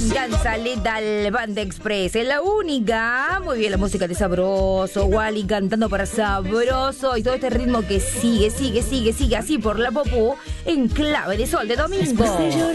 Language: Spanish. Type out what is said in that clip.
Venganza Letal, Banda Express, es la única. Muy bien, la música de Sabroso, Wally cantando para Sabroso y todo este ritmo que sigue así por la Popú en clave de sol de domingo.